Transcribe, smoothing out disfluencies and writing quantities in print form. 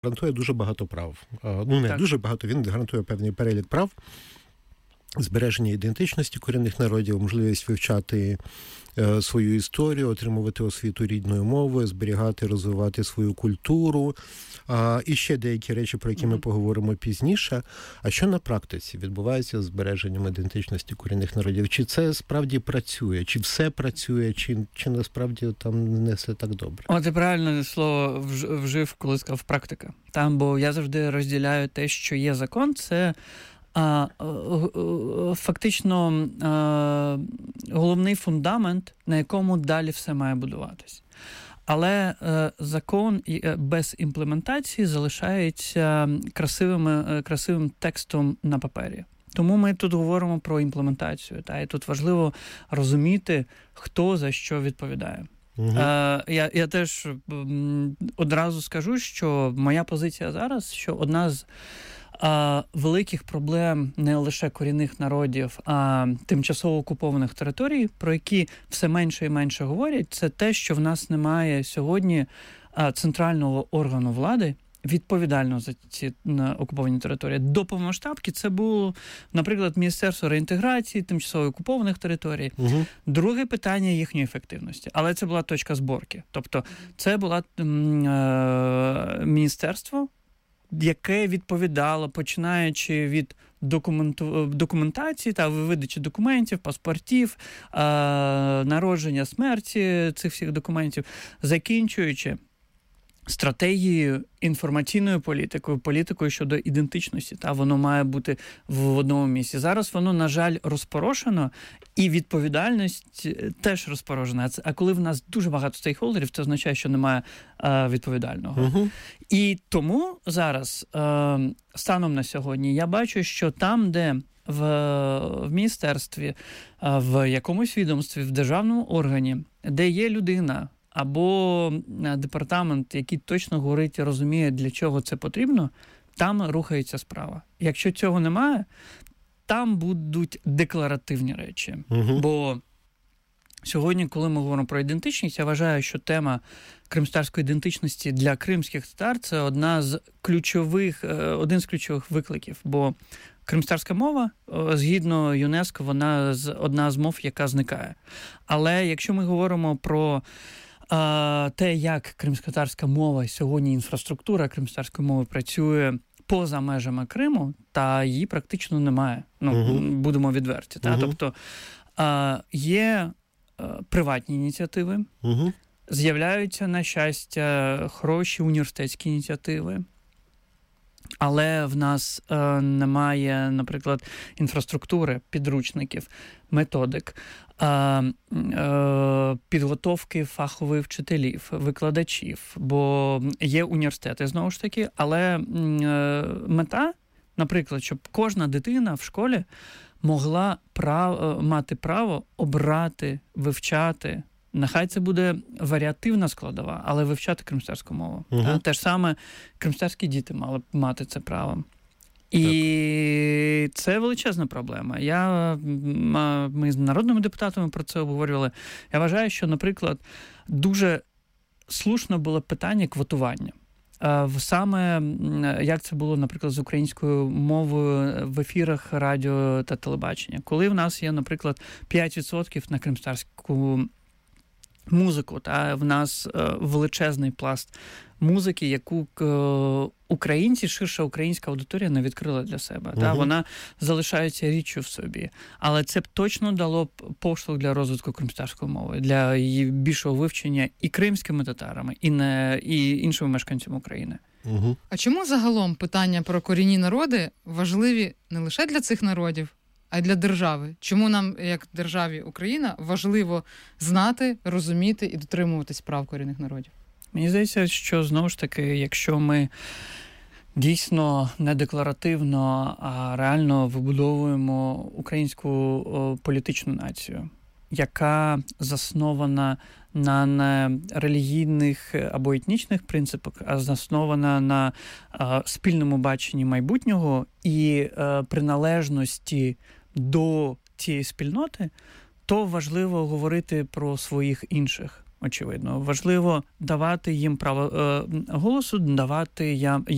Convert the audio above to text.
гарантує дуже багато прав. Дуже багато, він гарантує певний перелік прав, збереження ідентичності корінних народів, можливість вивчати свою історію, отримувати освіту рідною мовою, зберігати, розвивати свою культуру, і ще деякі речі, про які ми поговоримо пізніше. А що на практиці відбувається з збереженням ідентичності корінних народів? Чи це справді працює? Чи все працює? Чи насправді там не все так добре? О, ти правильне слово вжив, коли сказав практика. Бо я завжди розділяю те, що є закон, це фактично головний фундамент, на якому далі все має будуватись. Але закон без імплементації залишається красивим текстом на папері. Тому ми тут говоримо про імплементацію. І тут важливо розуміти, хто за що відповідає. Я теж одразу скажу, що моя позиція зараз, що одна з великих проблем не лише корінних народів, а тимчасово окупованих територій, про які все менше і менше говорять, це те, що в нас немає сьогодні центрального органу влади, відповідального за ці окуповані території. До повномасштабки це було, наприклад, Міністерство реінтеграції тимчасово окупованих територій. Друге питання їхньої ефективності. Але це була точка зборки. Тобто це було міністерство, яке відповідало, починаючи від документації та видачі документів, паспортів, народження, смерті цих всіх документів, закінчуючи стратегією, інформаційною політикою щодо ідентичності. Воно має бути в одному місці. Зараз воно, на жаль, розпорошено, і відповідальність теж розпорошена. А коли в нас дуже багато стейкхолдерів, це означає, що немає відповідального. І тому зараз, станом на сьогодні, я бачу, що там, де в міністерстві, в якомусь відомстві, в державному органі, де є людина, або департамент, який точно говорить і розуміє, для чого це потрібно, там рухається справа. Якщо цього немає, там будуть декларативні речі. Бо сьогодні, коли ми говоримо про ідентичність, я вважаю, що тема кримськотатарської ідентичності для кримських татар – це один з ключових викликів. Бо кримськотатарська мова, згідно ЮНЕСКО, вона одна з мов, яка зникає. Але якщо ми говоримо про те, як кримськотатарська мова сьогодні, інфраструктура кримськотатарської мови працює поза межами Криму, та її практично немає. Будемо відверті. Тобто є приватні ініціативи, з'являються, на щастя, хороші університетські ініціативи, але в нас немає, наприклад, інфраструктури, підручників, методик, підготовки фахових вчителів, викладачів, бо є університети, знову ж таки, але мета, наприклад, щоб кожна дитина в школі могла мати право обрати, вивчати, нехай це буде варіативна складова, але вивчати кримськотатарську мову. Те ж саме кримськотатарські діти мали б мати це право. І це величезна проблема. Ми з народними депутатами про це обговорювали. Я вважаю, що, наприклад, дуже слушно було питання квотування. Саме як це було, наприклад, з українською мовою в ефірах радіо та телебачення. Коли в нас є, наприклад, 5% на кримськотатарську музику, в нас величезний пласт музики, яку українці, ширша українська аудиторія не відкрила для себе. Вона залишається річчю в собі. Але це б точно дало б поштовх для розвитку кримськотатарської мови, для її більшого вивчення і кримськими татарами, і іншими мешканцями України. А чому загалом питання про корінні народи важливі не лише для цих народів, а й для держави? Чому нам, як державі Україна, важливо знати, розуміти і дотримуватись прав корінних народів? Мені здається, що, знову ж таки, якщо ми дійсно не декларативно, а реально вибудовуємо українську політичну націю, яка заснована на не релігійних або етнічних принципах, а заснована на спільному баченні майбутнього і приналежності до цієї спільноти, то важливо говорити про своїх інших. Очевидно, важливо давати їм право голосу, давати